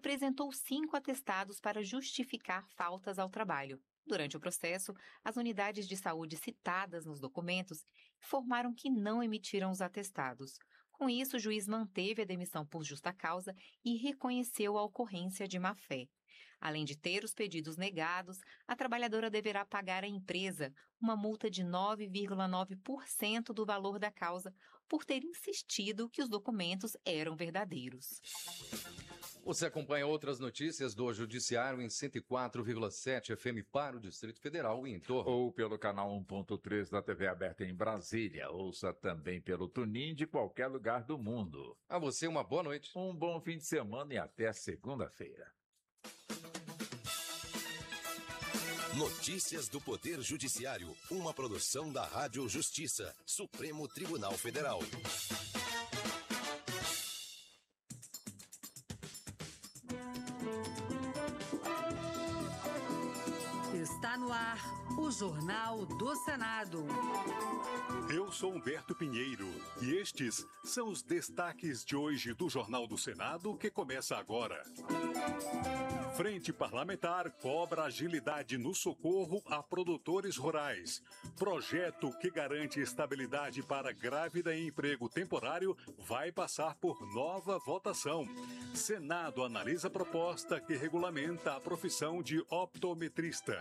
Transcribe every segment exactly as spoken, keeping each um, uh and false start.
apresentou cinco atestados para justificar faltas ao trabalho. Durante o processo, as unidades de saúde citadas nos documentos informaram que não emitiram os atestados. Com isso, o juiz manteve a demissão por justa causa e reconheceu a ocorrência de má-fé. Além de ter os pedidos negados, a trabalhadora deverá pagar à empresa uma multa de nove vírgula nove por cento do valor da causa por ter insistido que os documentos eram verdadeiros. Você acompanha outras notícias do Judiciário em cento e quatro vírgula sete F M para o Distrito Federal e em torno. Ou pelo canal um ponto três da T V aberta em Brasília. Ouça também pelo TuneIn de qualquer lugar do mundo. A você uma boa noite. Um bom fim de semana e até segunda-feira. Notícias do Poder Judiciário. Uma produção da Rádio Justiça. Supremo Tribunal Federal. Está no ar o Jornal do Senado. Eu sou Humberto Pinheiro e estes são os destaques de hoje do Jornal do Senado que começa agora. Frente Parlamentar cobra agilidade no socorro a produtores rurais. Projeto que garante estabilidade para grávida em emprego temporário vai passar por nova votação. Senado analisa proposta que regulamenta a profissão de optometrista.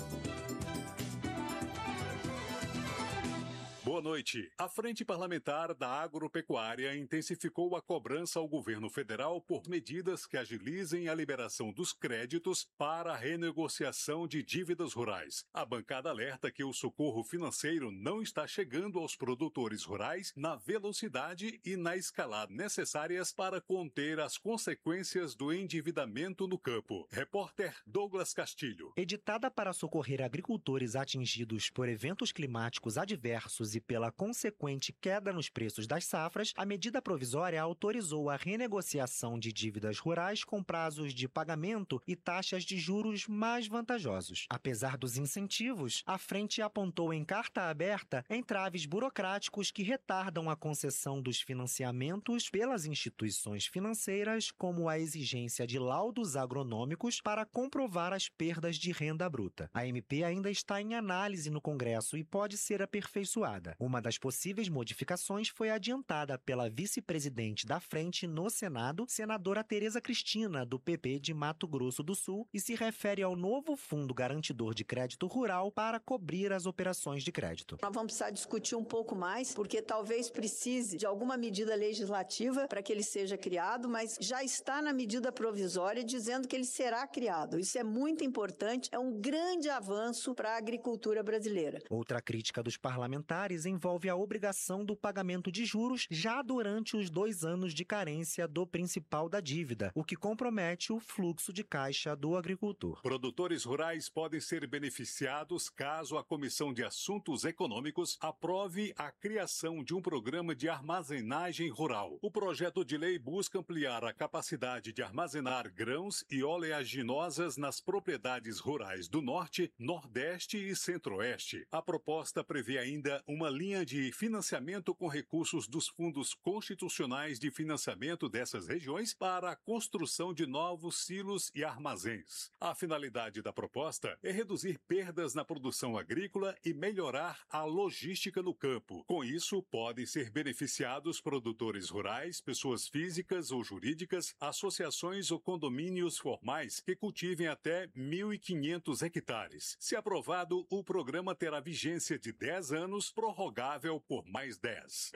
Boa noite. A Frente Parlamentar da Agropecuária intensificou a cobrança ao governo federal por medidas que agilizem a liberação dos créditos para a renegociação de dívidas rurais. A bancada alerta que o socorro financeiro não está chegando aos produtores rurais na velocidade e na escala necessárias para conter as consequências do endividamento no campo. Repórter Douglas Castilho. Editada para socorrer agricultores atingidos por eventos climáticos adversos e pela consequente queda nos preços das safras, a medida provisória autorizou a renegociação de dívidas rurais com prazos de pagamento e taxas de juros mais vantajosos. Apesar dos incentivos, a frente apontou em carta aberta entraves burocráticos que retardam a concessão dos financiamentos pelas instituições financeiras, como a exigência de laudos agronômicos para comprovar as perdas de renda bruta. A M P ainda está em análise no Congresso e pode ser aperfeiçoada. Uma das possíveis modificações foi adiantada pela vice-presidente da frente no Senado, senadora Tereza Cristina, do P P de Mato Grosso do Sul, e se refere ao novo Fundo Garantidor de Crédito Rural para cobrir as operações de crédito. Nós vamos precisar discutir um pouco mais, porque talvez precise de alguma medida legislativa para que ele seja criado, mas já está na medida provisória dizendo que ele será criado. Isso é muito importante, é um grande avanço para a agricultura brasileira. Outra crítica dos parlamentares envolve a obrigação do pagamento de juros já durante os dois anos de carência do principal da dívida, o que compromete o fluxo de caixa do agricultor. Produtores rurais podem ser beneficiados caso a Comissão de Assuntos Econômicos aprove a criação de um programa de armazenagem rural. O projeto de lei busca ampliar a capacidade de armazenar grãos e oleaginosas nas propriedades rurais do Norte, Nordeste e Centro-Oeste. A proposta prevê ainda uma linha de financiamento com recursos dos fundos constitucionais de financiamento dessas regiões para a construção de novos silos e armazéns. A finalidade da proposta é reduzir perdas na produção agrícola e melhorar a logística no campo. Com isso, podem ser beneficiados produtores rurais, pessoas físicas ou jurídicas, associações ou condomínios formais que cultivem até mil e quinhentos hectares. Se aprovado, o programa terá vigência de dez anos, prorrogável por mais dez.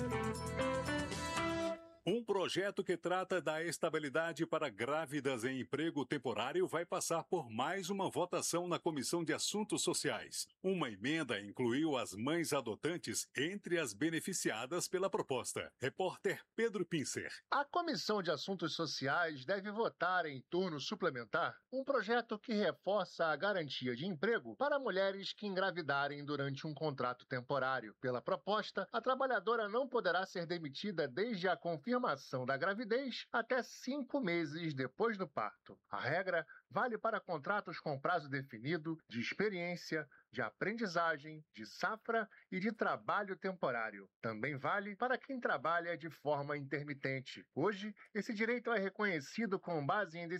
Um projeto que trata da estabilidade para grávidas em emprego temporário vai passar por mais uma votação na Comissão de Assuntos Sociais. Uma emenda incluiu as mães adotantes entre as beneficiadas pela proposta. Repórter Pedro Pincer. A Comissão de Assuntos Sociais deve votar em turno suplementar um projeto que reforça a garantia de emprego para mulheres que engravidarem durante um contrato temporário. Pela proposta, a trabalhadora não poderá ser demitida desde a confirmação da gravidez até cinco meses depois do parto. A regra vale para contratos com prazo definido, de experiência, de aprendizagem, de safra e de trabalho temporário. Também vale para quem trabalha de forma intermitente. Hoje, esse direito é reconhecido com base em